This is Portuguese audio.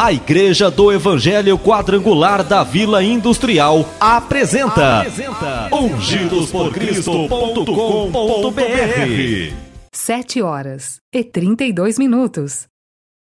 A Igreja do Evangelho Quadrangular da Vila Industrial apresenta ungidosporcristo.com.br. 7h32.